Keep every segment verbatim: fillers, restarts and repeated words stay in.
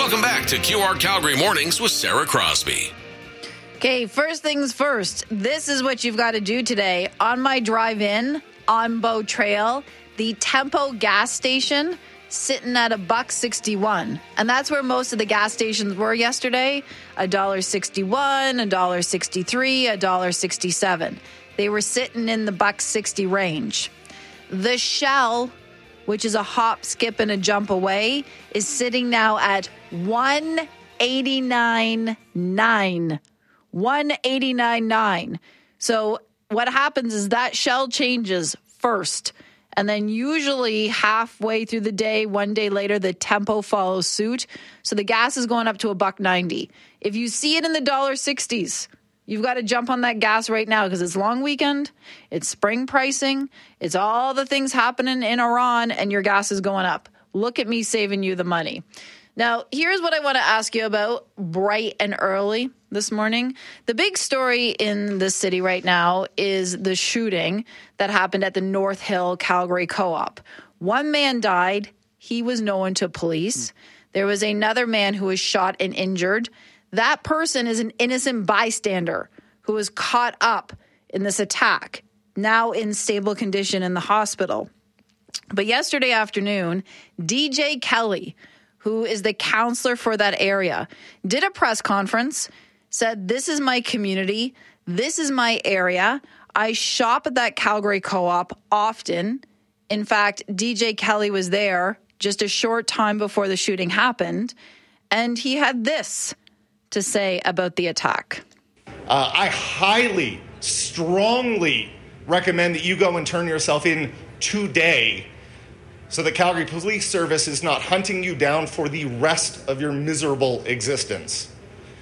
Welcome back to Q R Calgary Mornings with Sarah Crosby. Okay, first things first. This is what you've got to do today. On my drive in on Bow Trail, the Tempo gas station sitting at a buck sixty-one, and that's where most of the gas stations were yesterday. A dollar sixty-one, a dollar sixty-three, a dollar sixty-seven. They were sitting in the buck sixty range. The Shell, which is a hop, skip, and a jump away, is sitting now at one eighty-nine nine. one eighty-nine nine. So what happens is that Shell changes first, and then usually halfway through the day, one day later, the Tempo follows suit. So the gas is going up to a buck ninety. If you see it in the dollar sixties, you've got to jump on that gas right now because it's long weekend, it's spring pricing, it's all the things happening in Iran, and your gas is going up. Look at me saving you the money. Now, here's what I want to ask you about bright and early this morning. The big story in the city right now is the shooting that happened at the North Hill Calgary Co-op. One man died. He was known to police. There was another man who was shot and injured. That person is an innocent bystander who was caught up in this attack, now in stable condition in the hospital. But yesterday afternoon, D J Kelly, who is the counselor for that area, did a press conference, said, this is my community, this is my area. I shop at that Calgary Co-op often. In fact, D J Kelly was there just a short time before the shooting happened, and he had this to say about the attack. Uh, I highly, strongly recommend that you go and turn yourself in today so that Calgary Police Service is not hunting you down for the rest of your miserable existence.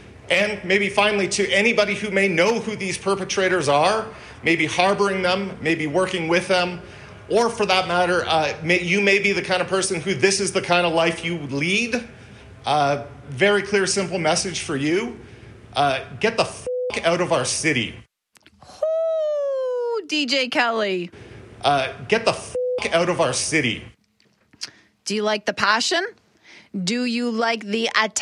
And maybe finally, to anybody who may know who these perpetrators are, maybe harboring them, maybe working with them, or for that matter, uh, may, you may be the kind of person who this is the kind of life you lead. Uh, very clear, simple message for you. Uh, get the f*** out of our city. Ooh, D J Kelly. Uh, get the f*** out of our city. Do you like the passion? Do you like the attention?